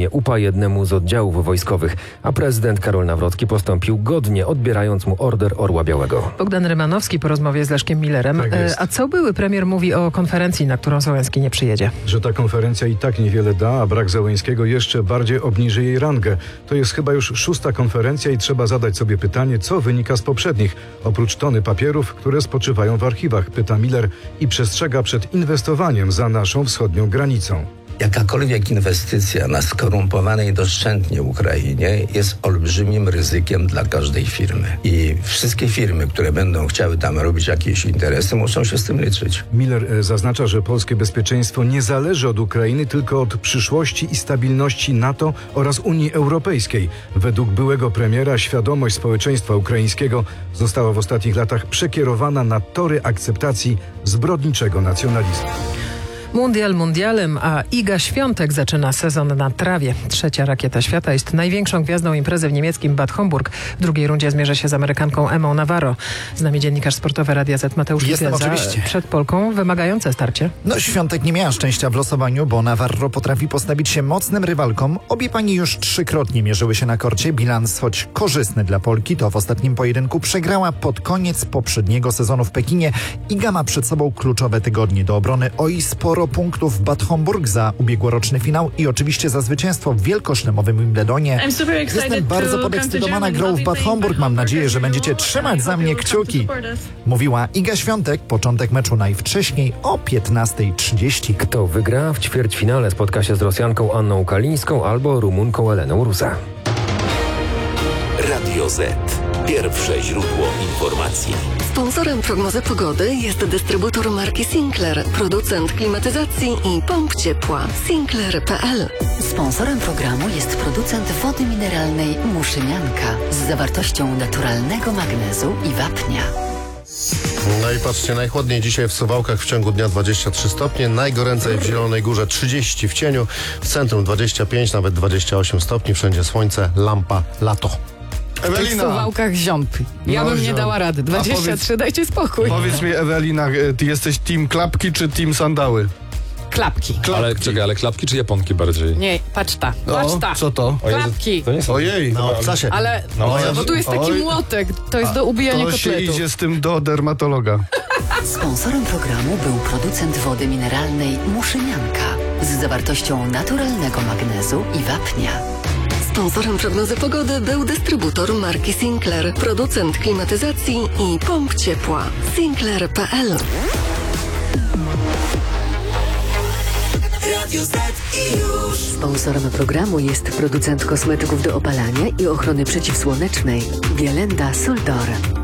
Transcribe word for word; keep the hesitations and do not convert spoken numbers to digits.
groźnie upa jednemu z oddziałów wojskowych, a prezydent Karol Nawrocki postąpił godnie, odbierając mu Order Orła Białego. Bogdan Rymanowski po rozmowie z Leszkiem Millerem. Tak jest. A co były premier mówi o konferencji, na którą Załęski nie przyjedzie? Że ta konferencja i tak niewiele da, a brak Załęskiego jeszcze bardziej obniży jej rangę. To jest chyba już szósta konferencja i trzeba zadać sobie pytanie, co wynika z poprzednich, oprócz tony papierów, które spoczywają w archiwach, pyta Miller i przestrzega przed inwestowaniem za naszą wschodnią granicą. Jakakolwiek inwestycja na skorumpowanej doszczętnie Ukrainie jest olbrzymim ryzykiem dla każdej firmy. I wszystkie firmy, które będą chciały tam robić jakieś interesy, muszą się z tym liczyć. Miller e, zaznacza, że polskie bezpieczeństwo nie zależy od Ukrainy, tylko od przyszłości i stabilności NATO oraz Unii Europejskiej. Według byłego premiera świadomość społeczeństwa ukraińskiego została w ostatnich latach przekierowana na tory akceptacji zbrodniczego nacjonalizmu. Mundial mundialem, a Iga Świątek zaczyna sezon na trawie. Trzecia rakieta świata jest największą gwiazdą imprezy w niemieckim Bad Homburg. W drugiej rundzie zmierzy się z Amerykanką Emmą Navarro. Z nami dziennikarz sportowy Radia Z Mateusz Jestem Lipieza. oczywiście. Przed Polką wymagające starcie. No Świątek nie miała szczęścia w losowaniu, bo Navarro potrafi postawić się mocnym rywalkom. Obie pani już trzykrotnie mierzyły się na korcie. Bilans, choć korzystny dla Polki, to w ostatnim pojedynku przegrała pod koniec poprzedniego sezonu w Pekinie. Iga ma przed sobą kluczowe tygodnie do obrony. Oj, sporo punktów w Bad Homburg za ubiegłoroczny finał i oczywiście za zwycięstwo w wielkoszlemowym Wimbledonie. Jestem bardzo podekscytowana grą w Bad Homburg. Mam nadzieję, że będziecie trzymać za mnie kciuki. Mówiła Iga Świątek. Początek meczu najwcześniej o piętnasta trzydzieści. Kto wygra w ćwierćfinale, spotka się z Rosjanką Anną Kalińską albo Rumunką Eleną Rusa. Radio Z. Pierwsze źródło informacji. Sponsorem prognozy pogody jest dystrybutor marki Sinclair, producent klimatyzacji i pomp ciepła. Sinclair kropka p l. Sponsorem programu jest producent wody mineralnej Muszynianka z zawartością naturalnego magnezu i wapnia. No i patrzcie, najchłodniej dzisiaj w Suwałkach w ciągu dnia dwadzieścia trzy stopnie, najgoręcej w Zielonej Górze trzydzieści, w cieniu, w centrum dwadzieścia pięć, nawet dwadzieścia osiem stopni, wszędzie słońce, lampa, lato. W Suwałkach ziąpy. Ja No, bym nie ziąb. dała rady. dwadzieścia trzy, dajcie spokój. Powiedz mi, Ewelina, ty jesteś team klapki czy team sandały? Klapki. Klapki. Ale czekaj, ale klapki czy japonki bardziej? Nie, patrz ta, patrz O, ta. co to? Klapki. To nie są... Ojej. No, w czasie. Ale, No, bo tu jest taki oj. młotek, to jest do ubijania To się kotletu. idzie z tym do dermatologa. Sponsorem programu był producent wody mineralnej Muszynianka z zawartością naturalnego magnezu i wapnia. Sponsorem prognozy pogody był dystrybutor marki Sinclair, producent klimatyzacji i pomp ciepła. Sinclair kropka p l. Sponsorem programu jest producent kosmetyków do opalania i ochrony przeciwsłonecznej Bielenda Soldor.